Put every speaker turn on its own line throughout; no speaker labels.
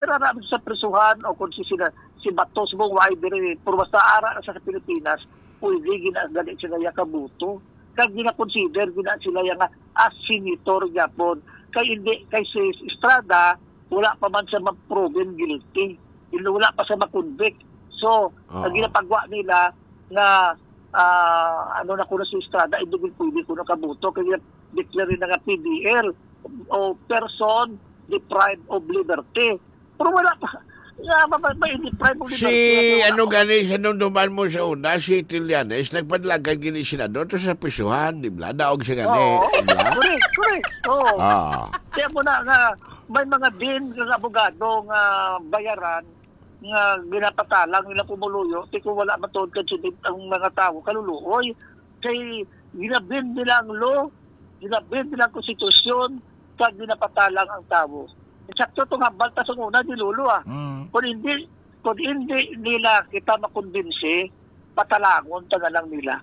ara na sa prisuhan o kung si Batos mong why dire pero basta ara na sa Pilipinas pwede ginagali sila yung kabuto kag gina-consider gina sila yung as senator yapon kay hindi kay si Estrada wala pa man sa ma-proven guilty wala pa sa ma-convict so ang ginapagwa nila na ano na kuno si Estrada hindi pwede kuno kabuto kaya declare na nga PDL o person deprived of liberty. Pero wala pa. May deprived of liberty.
Si ano gani, nung duman mo sa una, si Trillanes, nagpadlagan gini sila doon sa pisuhan, di ba? Daog siya gani.
Oo, correct. Oo. Kaya mo na nga, may mga din ng abogado nga bayaran nga ginapatalang nila kumuluyo, tiko wala matod ka ang mga tao kaluluoy. Kay ginabin nila ang law, ginabin nila ang konstitusyon, kag ginapatalang ang tao. Eksakto itong hambal ta sa una, di lulo Kung hindi nila kita makumbinsi, patalangon ta na lang nila.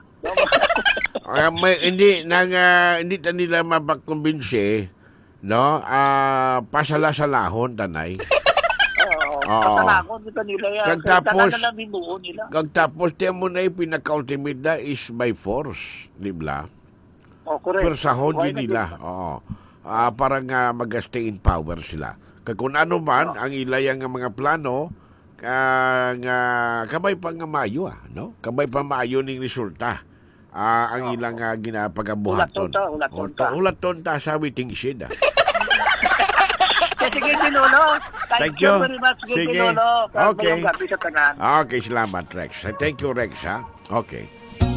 Hindi ta nila mapakumbinsi, no? Pasala-salahon, tanay.
Patalangon kita nila yan.
Kagtapos, tiyan mo na yung pinaka-ultimate na is by force, di ba?
Correct.
Persahon yun nila. Parang mag-stay in power sila. Kung ano man, ang ilayang mga plano, kabay pa nga maayo, no? Kabay pa maayo ning resulta. Ang ilang ginapagabuhaton. Hulaton ta sa waiting shed.
Sige, Ginulo. Thank you very much, Ginulo.
Okay. Okay, salamat, Rex. Thank you, Rex, ha? Okay.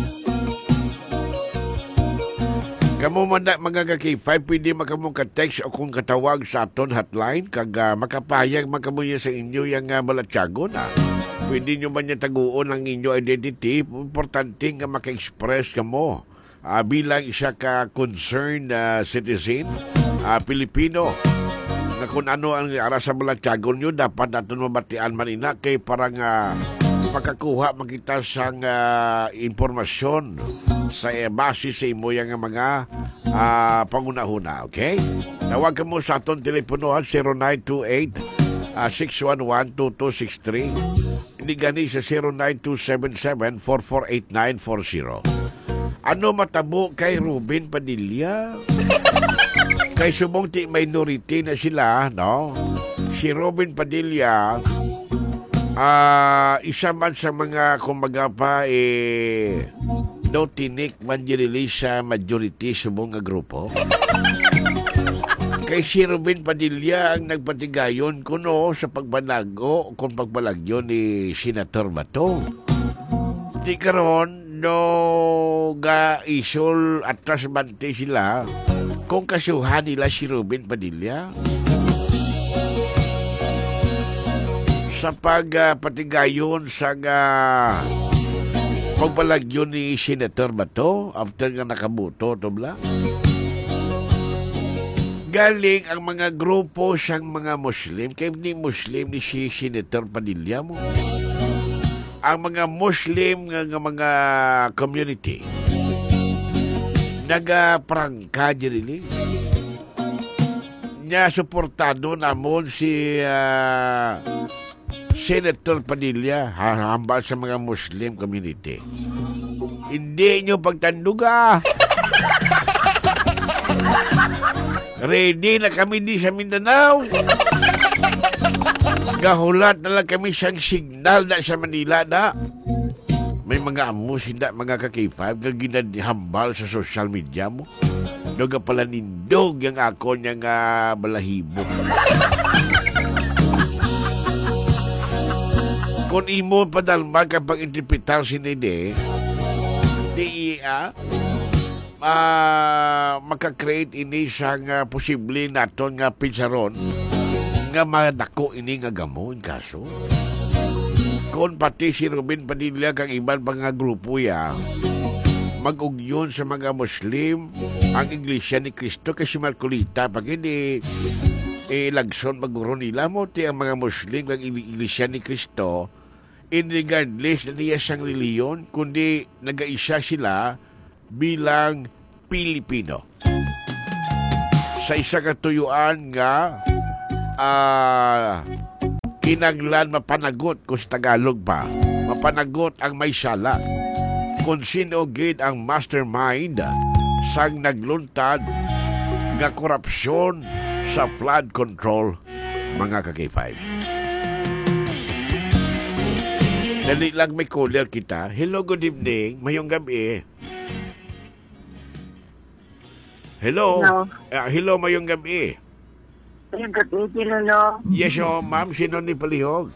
Kamu mga ka-K5, pwede makamong ka-text o kung katawag sa aton hotline, kag makapayag makamuya sa inyo yung balatsagon. Pwede nyo ba niya taguon ang inyo identity? Importante nga maka-express ka mo bilang isa ka concerned citizen, Pilipino. Nga kung ano ang ara sa balatsagon nyo, dapat natin mabatian manina kay parang makakuha makita sang informasyon sa base sa imo yung mga pangunahuna, okay? Tawag ka mo sa aton teleponohan 0928-611-2263. Hindi gani sa 09277448-940. Ano matabo kay Ruben Padilla? Kay sumungti minority na sila, no? Si Ruben Padilla isa man sa mga kumbaga pa no tinik man release sa majority sa mga grupo. Kay si Ruben Padilla ang nagpatigayon kuno sa pagbanago kung pagbalagyo ni Senator Bato. Di karon no ga isol atras bante sila kung kasuhan nila si Ruben Padilla. Sa pagpatigayon sa pagbalagyo ni Senator Bato after nga nakabuto to bla. Galing ang mga grupo siyang mga Muslim kay ni Muslim ni si Senator Padilla mo. Ang mga Muslim nga mga community nagaprangka diri niya suportado namon si Senator Padilla hambal sa mga Muslim community. Hindi nyo pagtanduga. Ready na kami di sa Mindanao. Gahulat na lang kami siyang signal na sa Manila na may mga amos, hindi mga ka-K5 na ginahambal sa social media mo. Doga pala nindog yung ako niyang balahibo. Kung imo padalma kapag interpretar si Nene, maka-create ini siyang posible naton nga pinsaron nga madako ini nga gamon kaso. Kung pati si Ruben Padilla kang iban pa nga grupo mag-ugyon sa mga Muslim ang Iglesia ni Cristo kasi Marcolita pag hindi lagson maguro nila mo ti ang mga Muslim ang Iglesia ni Cristo in regardless na niya siyang reliyon, kundi nag-aisa sila bilang Pilipino. Sa isa katuyuan nga kinanglan mapanagot kung sa Tagalog pa. Mapanagot ang may sala. Kung sino gid ang mastermind sang nagluntad nga korupsyon sa flood control, mga ka-K5. Dali lang may caller kita. Hello, good evening. Mayong gabi. Hello. Hello, mayong gabi.
Mayong gabi, Lolo.
Yes, ma'am. Sino ni palihog?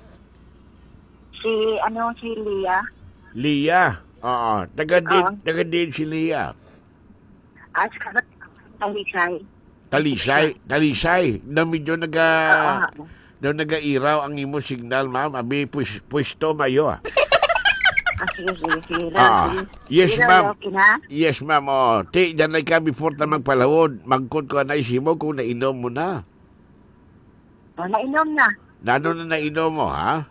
Si Lia.
Lia? Oo. Taga din si Lia.
Sakat Talisay.
Talisay. Na medyo nag-iraw ang imo signal, ma'am. Abi, pwesto mayo,
Sige.
Yes, ma'am. Yes, ma'am. Ti, dyan ka before ta magpalawod. Magkod ko na isimo kung nainom mo na.
Nainom na.
Nano na nainom mo, ha?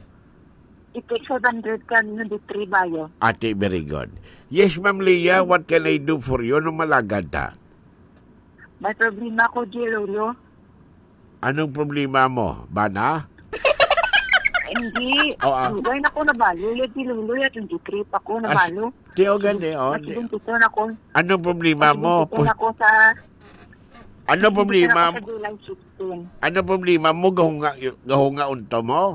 Ipik 700 ka no di 3 bayo.
Ate, very good. Yes, ma'am Leah, what can I do for you? Anong malagad ta?
May problema ko, Lolo.
Anong problema mo? Bana?
Hindi. Lugay na ko nabalo. Lolo, 23 pa ko nabalo.
Tiyo gani,
Dito na ko.
Anong problema mo?
Dito na ko sa...
Anong problema?
Sa July 16.
Anong problema mo? Gahunga unto mo?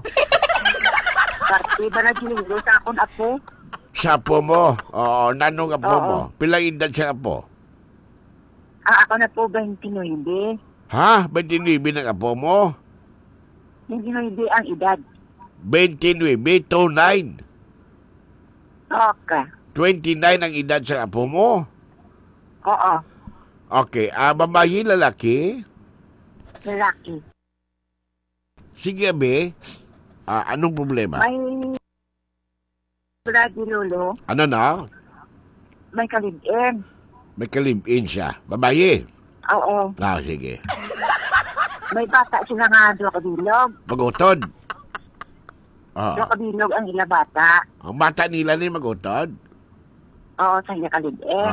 Parte ba na Lolo sa akong apo?
Sa apo mo? Oo, nanong apo mo? Pilang edad sa apo?
Ako na po 29.
Ha? 29 ng apo mo?
29 ang edad.
29, 29.
Okay.
29 ang edad sa apo mo?
Oo.
Okay, babae, lalaki?
Lalaki.
Sige, be. Anong problema?
May... Brady Lolo.
Ano na?
May kalibin.
May kalib-in siya. Babae?
Oo.
Sige.
May bata sila nga doon kabilog.
Magutod?
Doon kabilog ang ila bata.
Ang bata nila ni magutod?
Oo, sa iya kalibin.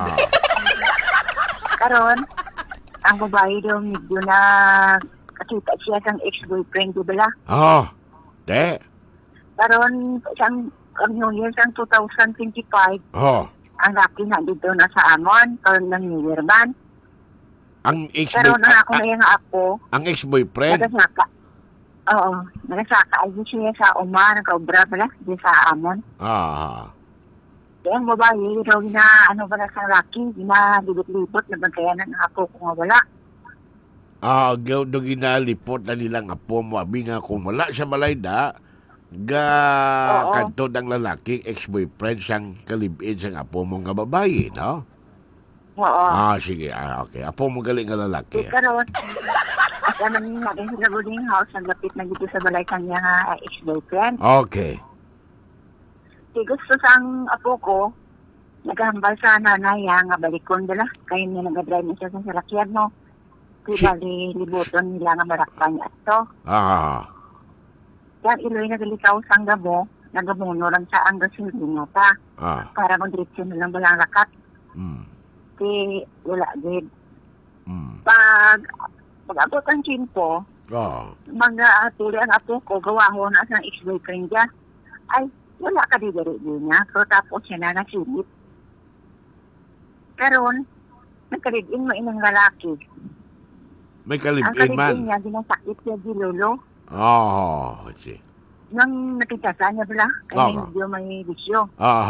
Karon, ang babae daw medyo na kakita siya sang ex-boyfriend, di ba?
De.
Karon, ang New Year sang 2025, ang laki na dito na sa Amon, karon ng New Year man.
Ang
Pero na ako na yung ako,
ang ex-boyfriend?
nagasaka. Oo, nagasaka. Ay, siya sa Uma, nagkaubra pala, di sa Amon. Kaya ang babae, daw na, ba na sa laki, na libot-libot, na bagayanan ng ako kung wala.
Do ginalipot na nilang apo mo. Abi nga kung wala siya malayda, kanto ng lalaki, ex-boyfriend, siyang kalibin siyang apo mo nga babae, no?
Oo.
Sige. Okay. Apo mo galing nga lalaki.
Karon, at naman natin sa boarding house, naglapit na dito sa balay kanya nga ex-boyfriend.
Okay.
Gusto sang apo ko, naghambal sa nanay nga balikon dala. Kaya niya nagadrive niya siya sa salakyan, no? Bali, libuton nila nga marakpan niya ito. Kaya iloy nagalikaw sang gabo, nagamuno lang sa ang gasolina ta. Para mag-diretso na lang balang lakat. Wala din. Pag abot ang chimpo, mga tuloy ang apo ko, gawaho na sa ex-boyfriend niya. Ay, wala ka didari niya. So, tapos siya na nasilip. Karon, nagkalibin mo inang lalaki.
May kalibin
ang
man.
Ang kalibin niya, ginasakit niya di lolo.
See.
Nang nakitasa niya pala, kaya medyo may bisyo.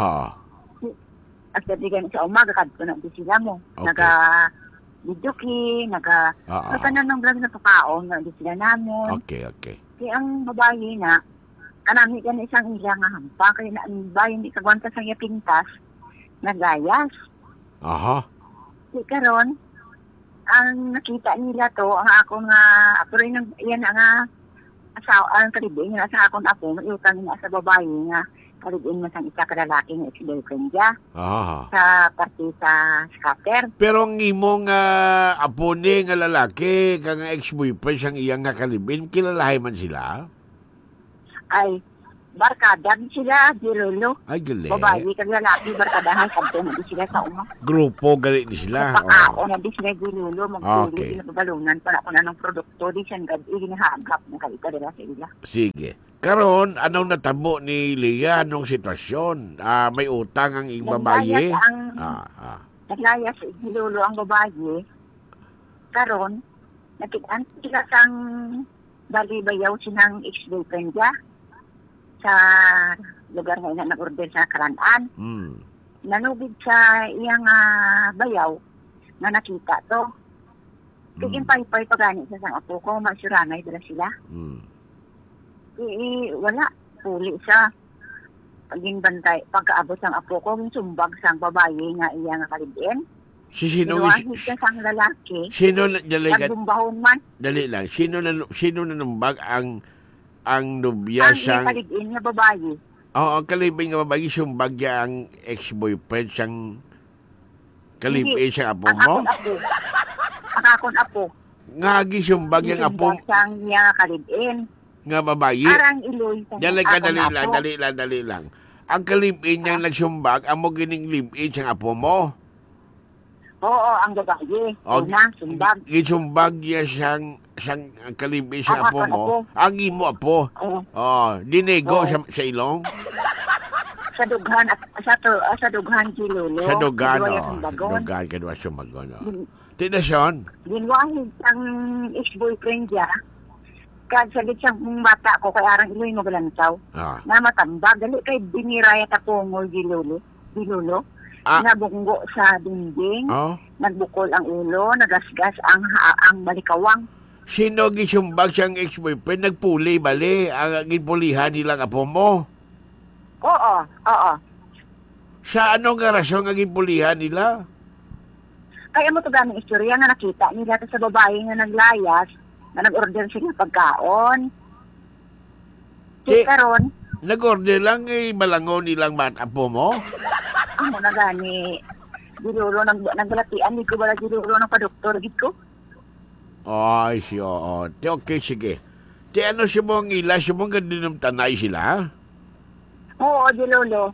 At sabigan sa umaga, kadto na di sila mo. Nag-biduki, nagkatanan ng vlog na pakaon, na di sila namon.
Okay.
Kaya ang babae na, kanami ka na isang ila nga hampa, kaya na ang babae hindi kagwanta sa iya pintas, naglayas. Kaya karon, ang nakita nila to, ang ako nga, pero yan nga, ang kalibin nga sa akong ako, maiutang nga sa babae nga, kalibin mo sang isa kalalaki nga ex-boyfriend niya. Sa party sa scatter.
Pero ang imong apo ni nga lalaki, kang ex-boyfriend siyang iyang nga kalibin, kilalahay man sila?
Ay, barkada di sila, Girulo.
Ay, gali.
Babae kag lalaki, barkadahan, kanto na di sila sa uma.
Grupo, gali ni sila.
Pakao na di sila, Girulo, magpuli,
Okay.
pinababalunan, para kung anong produkto, di siya ginahagap ng kalita nila sa ila.
Sige. Karon, anong natabo ni Leah nung sitwasyon? May utang ang iyong babae?
Naglayas sa Girulo ang babae, karon, nakitaan sila sang balibayaw sinang ex-boyfriend niya sa lugar nga na nag-order sa Karanaan. Nanubig sa iyang bayaw na nakita to. Tiging pay-pay pagani sa sang apo ko, masuranay dala sila. Wala, puli siya. Paging bantay, pagkaabot ng apo ko, sumbag sang babae nga iya nga kalibin.
Sino
siya sang lalaki.
Sino
nagbumbahon man.
Dali lang. Sino nanumbag ang nobya
Ang
siyang...
iya kalibin nga babae.
Oo, ang kalibin nga babae, sumbag niya ang ex-boyfriend siyang kalibin siyang apo mo?
Ang akon apo.
Nga gisumbag yung apo
sang iya kalibin.
nga babae.
Arang iloy.
Dali lang. Ang kalibin niyang nagsumbag, ang mo gining libin siyang apo mo?
Oo, ang babae. Una, sumbag.
Gisumbag niya siyang kalibin siyang apo mo.
Apo.
Ang imo apo. Dinego sa ilong?
Sa dughan, sa dughan Gilulo.
Sa dugan,
Dugan.
dugan, kadwa sumbagon. Tinasyon?
Ginwahid ang ex-boyfriend niya. Saglit siyang bata ko, kaya arang iloy mo galantaw. Na matambag, gali kay biniraya tapongol Gilulo. Nabunggo sa dingding, nagbukol ang ulo, nagasgas ang balikawang.
Sino gisumbag siyang ex-boyfriend? Nagpuli, bali, ang ginpulihan nilang apo mo?
Oo.
Sa anong rason ang ginpulihan nila?
Kaya mo ito gaming istorya nga nakita nila sa babae nga naglayas, na nag-order sila pagkaon. Karon,
nag-order lang malangon nilang apo mo?
Amo na gani, Gilulo, nagbalatian, di ko bala Gilulo ng padoktor, di ko.
Ay, siyo. Okay, sige. Ano siya mong ila, siya mong ganun tanay sila?
Oo, Gilulo.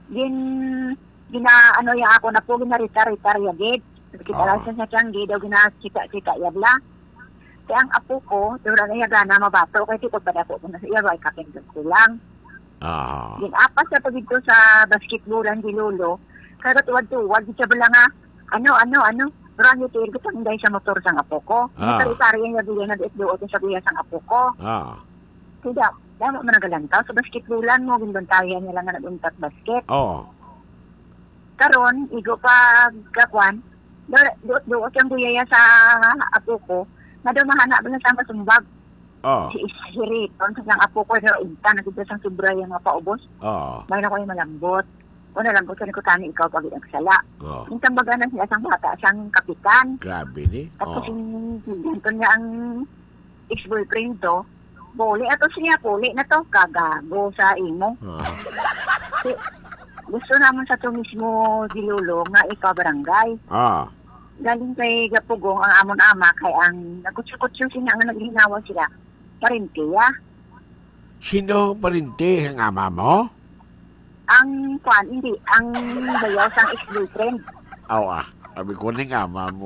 Ano yung ako na po, ginarita-rita yagid. Kita lang siya sa tiyanggi, daw ginasika-sika yabla. Kaya ang apo ko, dura na yaga na mabato, kaya tikot pa dako kung nasa iya, ay kapindot ko lang. Ginapas sa pagid ko sa basketballan Gilulo, kaya tuwad-tuwad, di siya bala nga, ano, marami ito, irgutang dahil sa motor sang apo ko. Tari-tari yung nabili na DSDO sa buya sang apo ko. Kaya, damo man nagalantaw sa basketballan mo, ginbantayan niya lang nga nag-untat basket. Karon, igo pa kakwan, doot yung buyaya sa apo ko, na dumahana ba na sa masumbag. Si Riton, sa sang apo ko, na nagigda sang sobra yung paubos. May na ko yung malambot. O nalambot ka ni Kutani, ikaw pag sala. Minsan baga na sila sang bata, sang kapitan.
Grabe ni.
Tapos yung niya ang ex-boyfriend to, boli. Ato siya, puli na to, kagago sa imo. Gusto naman sa to mismo, Gilulo, nga ikaw barangay. Galing kay Gapugong ang amon ama, kay ang nagkutsu-kutsu siya nga naglinawa sila. Parintiya.
Sino parinti ang ama mo?
Ang hindi. Ang bayaw sang ex-boyfriend.
Sabi ko ng ama mo.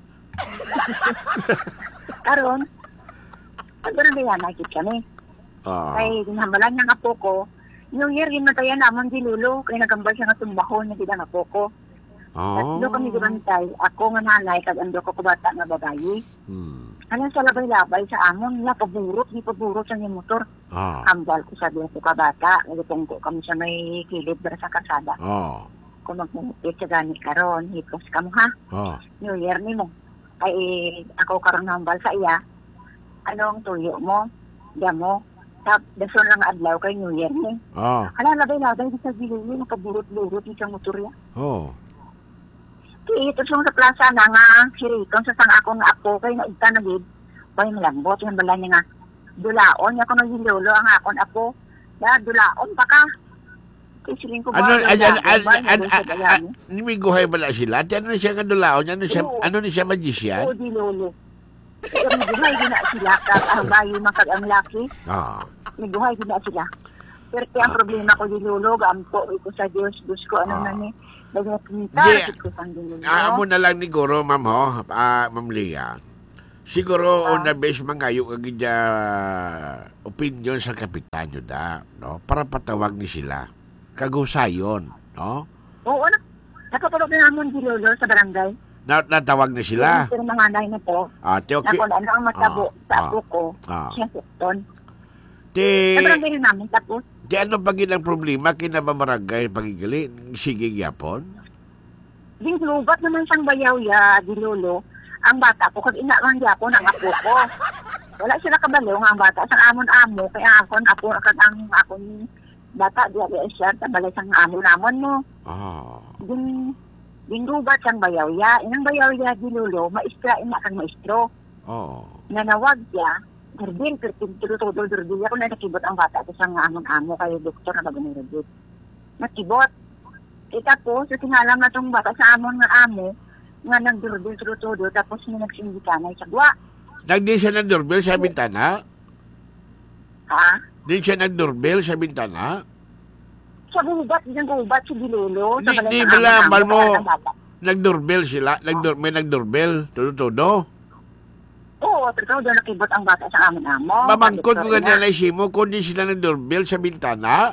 Karon, nagbaran na yan, nakikita kami. Kay ginhambalan niyang apo ko, New Year, ginmatayan naman Gilulo, kaya nagambal siya nga tumbahon na gidang apo ko. Tatlo kami gibantay, ako nga nanay, kag ando ko bata nga babayi. Alam sa labay-labay sa amon, paburot sa niyang motor. Hambal ko sabi ko ka bata, nagutong ko kami sa may kilid para sa kasada. Kung magmumupit sa gani karon, hipos ka mo ha. New Year ni mo. Ay, ako karon hambal sa iya. Anong tuyo mo? Damo? Dason lang adlaw kay New Year ni. Hala, labay-labay sa Gilulo, nakaburot-burot sa motor ya. Ito sa plaza na nga, siriton sa sang akong apo, kay naigta na gid. Kaya malambot, yung bala niya nga, dulaon, niya ko nang Gilulo ang akong apo. Dulaon pa ka. Kaya siling ko ba,
nimiguhay bala sila? Ano siya nga dulaon? Ano ni siya magician?
Oo, Gilulo. Miguhay din na sila, ang bayo makag ang laki. Miguhay din na sila. Pero ang problema ko dilulog, ampo ko sa Diyos ko, ano na ni, bagay pinta,
Yeah.
ko sang dilulog.
Amo na lang ni Guro, ma'am ho, Ma'am Leah. Siguro na base mangayo kag opinion sa kapitan nyo da, no? Para patawag ni sila. Kagusayon, no?
Oo, nakapalog na namon dilulog sa barangay.
Natawag na sila.
Pero mga nanay na po,
Te, okay.
na kung ano ang matabo sa apo ko, siya sekton. Sa barangay na namin, tapos,
Di ano pag ang problema kinabamaragay pagigali? Sige yapon?
lubat naman siyang bayaw ya, dilolo. Ang bata ko, kag inawang yapon ang apo ko. Wala sila kabalo nga ang bata. Sang amon-amo, kaya ako kag ang akon bata, diya siya, tabalay sang amon-amon mo. Din lubat siyang bayaw ya. Inang bayaw ya, dilolo, maistra, ina kang maestro. Nanawag ya, Durdin, tutudol, ako na nakibot ang bata ko sa amon-amo kayo doktor na bago nirabot. Nakibot. Tapos, tinalam na itong bata sa amon nga amo, nga nagdurdil, tutudol, tapos may nagsindikanay sa gwa.
Nagdi siya ng doorbell sa bintana?
Ha?
Di siya ng doorbell sa bintana?
Sa gubat, si Dilolo.
Di malamal mo, nag-doorbell sila? May nag-doorbell? Todo-todo?
Oo, totoo doon nakibot ang bata sa amon-amo.
Mamangkot ko ganyan na isimo, kundi sila ng doorbell sa bintana?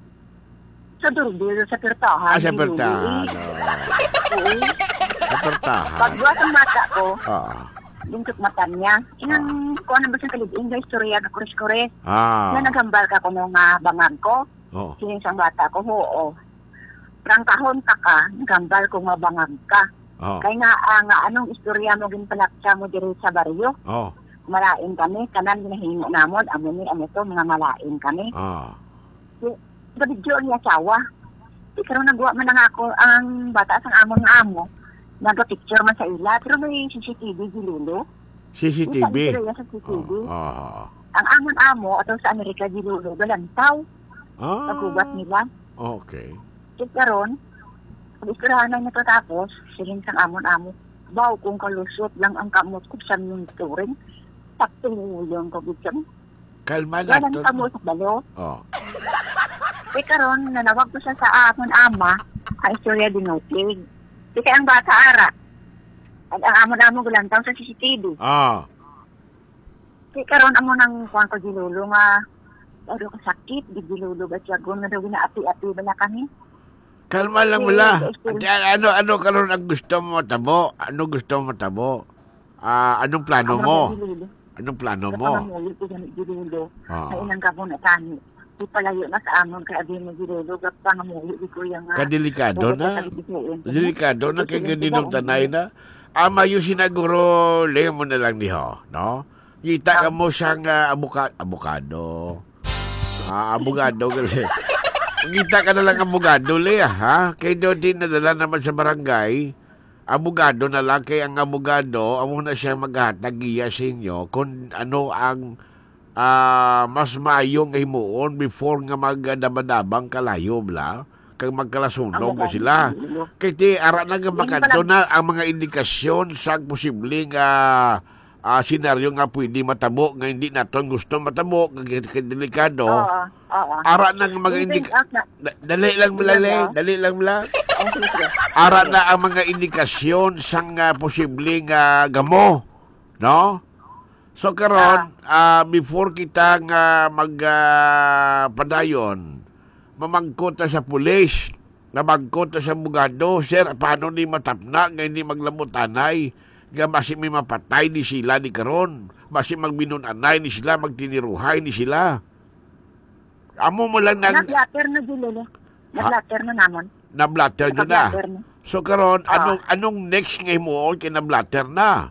Sa doorbell, sa pertahan.
Sa pertahan.
Oo.
Sa pertahan.
Pagbuhat ang bata ko,
Oo.
lingkot mata niya. Inang, kung ano ba siyang kalibing na istorya na kuris-kuris.
Ah.
Na nagambal ka ko nung bangag ko.
Oh.
Sining sang bata ko, oo. Prangkahon ka, nagambal ko mabangag ka.
Oh.
Kaya nga anong istorya mo ginpalaksa mo diri sa baryo.
Oh.
Malain kami, kanan ginahimo namon, amo ni to, mga malain kami.
Ah.
Gabidyo niya sawa. Di karon nagawa man nga ako ang bata sang amon nga amo. Naga-picture man sa ila, pero may CCTV gilulo.
CCTV?
Sa CCTV.
Oh.
Ang amon amo, atau sa Amerika gilulo, galantaw. Pagkubat nila.
Okay.
Di karon, pag-istirahan na nito tapos, siling sang amon-amo, baw kung kalusot lang ang kamot ko sa yung turing, taktulong ko bigyan.
Kalma na.
Walang kamot sa balo.
Oh.
Di karon, nanawag ko siya sa amon-ama, ang istorya dinutig. Di kaya ang bata ara. At ang amon-amo gulantaw sa CCTV.
Ah.
Di karon, amo nang kuhan ko gilulo nga, pero kasakit, di gilulo ba siya, kung na daw ginaapi-api ba na kami?
Kalma lang mula. Ano karon ang gusto mo matabo? Ano gusto mo matabo? Anong plano mo? Anong plano mo?
Kapag ko gamit gilulo, ay inang gabon na tani. Di palayo na sa amon kay abi mo gilulo, gapang amuyo di ko yung...
Kadelikado na? Delikado na kay ganun tanay na? Mayo sinaguro, leho mo na lang niho, no? Kita ka mo siyang abogado. Abogado gali. Kita ka na lang abogado, Lea, ha? Kaya doon din nadala naman sa barangay, abogado na lang, kaya ang abogado, amo na siya maghatag-iya sa inyo kung ano ang mas mayong himuon before nga magdabadabang kalayo, bla, kag magkalasunog na sila. Kaya ti, ara na nga makadto na ang mga indikasyon sa posibleng senaryo nga pwede matabo, nga hindi naton gusto matabo, kag delikado. Ara na nga mga dali lang mula. Ara na ang mga indikasyon sang posibleng gamo, no? So karon, before kita nga padayon, mamangkot ta sa pulis, namangkot ta sa abogado, sir, paano ni matapna nga hindi maglamutanay? Nga basi may mapatay ni sila ni karon, basi magbinunanay ni sila, magtiniruhay ni sila. Amo mo lang
Nag-blatter na dilolo. Nag-blatter na namon.
Na-blatter nyo na. So karon, anong next nga mo kinablatter na?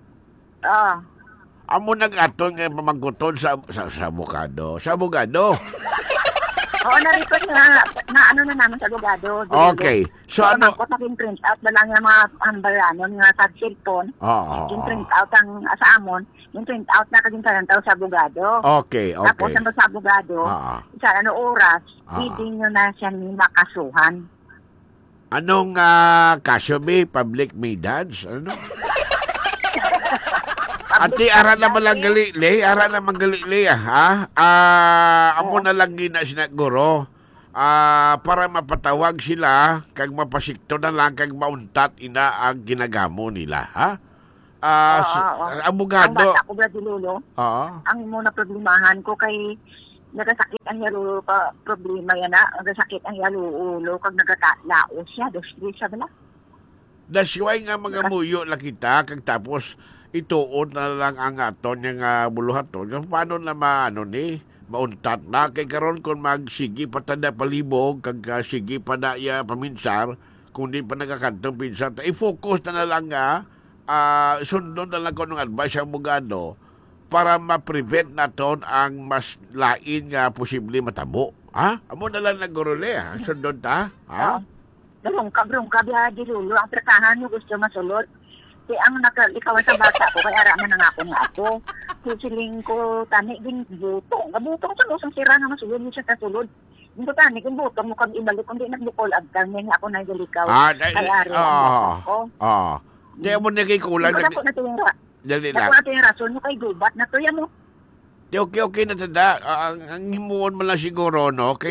Amo nag-aton nga pamangkuton sa abogado. Sa abogado.
Oo, na-request na ano na naman sa abogado.
Okay. So ano?
Ako print out na lang yung mga ambalanon, nga sa cellphone. Yung print out ang sa amon, yung print out na kaging talantaw sa abogado.
Okay.
Tapos naman sa abogado, sa oras, hindi nyo na siya ni makasuhan.
Anong kaso ba? Public meetings? Ano? Ati, ara na malang gali, ha? Amo amo na lang gina sinaguro. Para mapatawag sila kag mapasikto na lang kag mauntat ina ang ginagamo nila, ha? Abogado.
Ang bata ko ba dilulo?
Oo.
Ang muna problemahan ko kay nagasakit ang yalulo pa problema yan na. Nagasakit ang yalulo kag nagakalaos siya. Dosli siya bala.
Dasway nga mga muyo la kita kag tapos ituon na lang ang aton yung buluhaton. Kung paano na mauntat na kay karon kung magsigi patada palibog kag sige pa na paminsar kung di pa nagakantong pinsar i-focus na lang nga sundon na lang ko ng advice ang abogado para ma-prevent naton ang mas lain nga posible matabo, ha? Amo na lang naguruli, ha? Sundon ta, ha?
Rungkab ya dilulo ang tratahan nyo gusto masulod. Kaya ang nakalikawan sa bata ko, kaya araman na nga ako nga ako. Siling ko, tani, din butong. Butong sa lusang sira nga masulod niya sa kasulod. Yung tani, kung butong mo kang ibalik, kung di nagbukol agtang niya nga ako na galikaw. Kaya araman ako.
Di mo na kay kulang.
Dako na ito yung rason mo kay gubat na to yan mo.
Di okay na tada. Ang himuon mo lang siguro, no? Kaya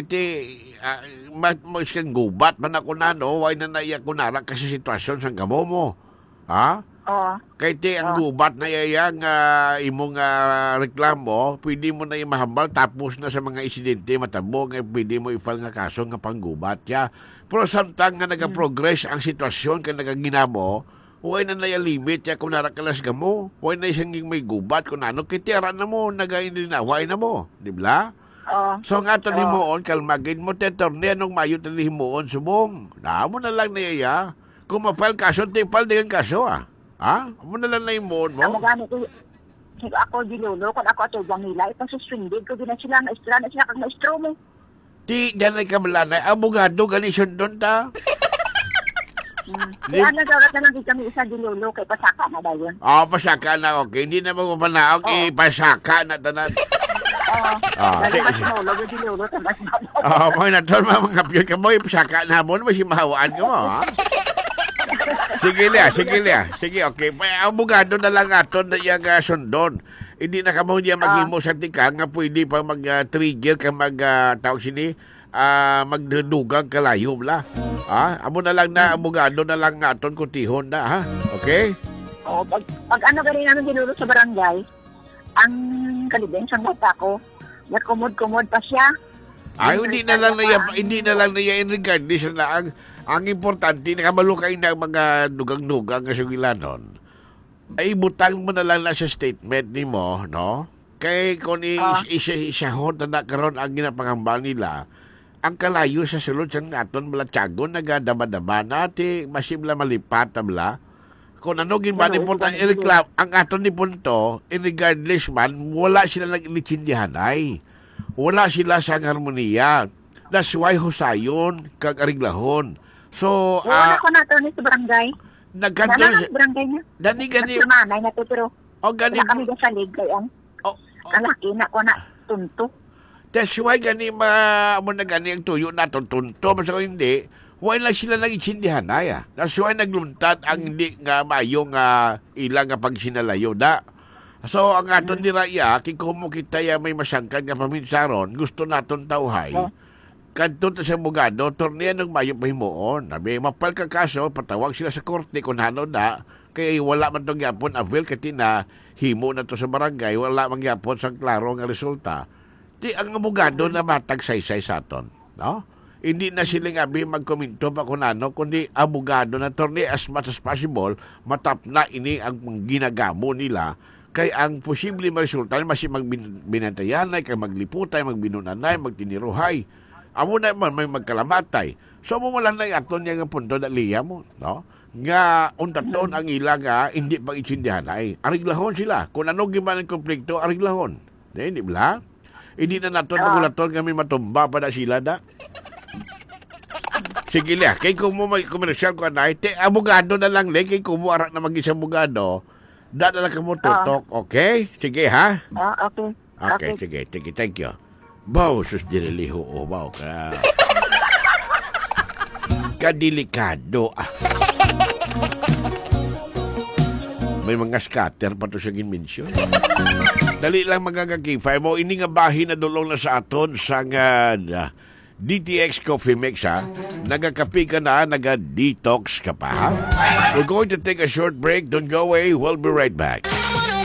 mas gubat man ako na, no? Huwag na naiyak ko na kasi sitwasyon sa gamo mo. Ha?
Oo.
Kaya ang gubat na yayang imong reklamo, pwede mo na imahambal tapos na sa mga insidente matabo nga pwede mo i-file nga kaso nga panggubat ya. Pero samtang nga nagaprogress ang sitwasyon kaya nagaginamo, huwag na limit ya kung narakalas ka mo. Huwag na isang may gubat kung ano. Kitira na mo, nagaininahuay na mo. Di ba? So nga ito himuon, kalmagin mo, tetorne, anong mayo ito himuon, subong. Mo na lang niyaya. Kung ma-file kaso, tipal na yung kaso, ha? Mo na lang na himuon mo.
Ang magano ko, ako dilulo, kung ako ato bang nila, itong suspended ko, di na sila kag na-estro mo.
Di, dyan ay kamalanay. Abogado, ganisyon doon ta.
Kaya nagawat na lang di kami isa dilulo kay pasaka na ba yun?
Pasaka na, okay. Hindi na magpapanaog, pasaka na tanan.
Lalo mas maulog yung dilulo sa mas
mga naton, mga kapyon ka mo, pasaka na mo, mas mahawaan ka mo, ha? Sige, okay. Abogado na lang aton na yung sundon. Hindi na kamo niya maghimo sa tika nga pwede pa mag-trigger ka tawag sini, magdudugang kalayo la. Amo na lang na abogado na lang aton kutihon na, ha? Okay?
Pag ano galing namin dinulo sa barangay, ang kalibensang bata ko, nagkumod-kumod pa siya.
Hindi na lang niya in regardless na ang importante na kamalukay na mga dugang-dugang nga sugilanon. Ay butang mo na lang na sa statement ni mo, no? Kay kung isa-isahon na karon ang ginapangambal nila, ang kalayo sa sulod sa aton malatyagon nagadama-dama nati masimla malipat tabla. Kung ano ginbani important i-reclam ang aton ni punto, regardless man, wala sila nag-litsindihan ay. Wala sila sa harmoniya. That's why husayon kag ariglahon. So,
wala ko na ito ni sa barangay.
Nagkanto
sa barangay niya.
Gani.
Nagsamanay na ito, pero
gani.
wala kami sa ligay ang kalaki na ko na tunto.
That's why gani mo na gani ang tuyo na tunto. Basta ko hindi, wala sila nag-itsindihan ay. That's why nagluntad ang hindi nga mayong ilang pagsinalayo da. So, ang aton ni Raya, kung kita may masangkan nga paminsaron, gusto naton tauhay. Kanto ta sa abogado, torniya ng mayo pahimuon. Nabi, mapal ka kaso, patawag sila sa korte kung ano na, kaya wala man itong yapon, avail katina, himo na to sa barangay, wala man yapon sa klaro nga resulta. Di ang abogado na matagsaysay sa aton. No? Hindi na silang abi magkomento pa kung ano, kundi abogado na torni as much as possible, matap na ini ang ginagamo nila, kay ang posible resulta masi magbinantayanay, kay magliputay, magbinunanay, magtiniruhay. Amo na man may magkalamatay. So mo lang na aton nga punto na liya mo, no? Nga untaton ang ila nga hindi pag itsindihan ay ariglahon sila. Kung ano giman ang konflikto, ariglahon. Di ba? Hindi na naton magulaton kami matumba pa na sila da. Sige liya, kay kung mo may komersyal ko na, abogado na lang kay kung mo arak na mag-isang abogado, dada lang ka mo tutok, okay? Sige ha?
Okay.
Okay, sige, thank you. Baw, sus diriliho o, baw ka. Kadelikado May mga scatter pa to siya ginmensyon. Dali lang magagakify mo. Ini nga bahin na dulong na sa aton sa nga DTX Coffee Mix, ha? Nagakapi ka na, naga-detox ka pa, ha? We're going to take a short break. Don't go away. We'll be right back.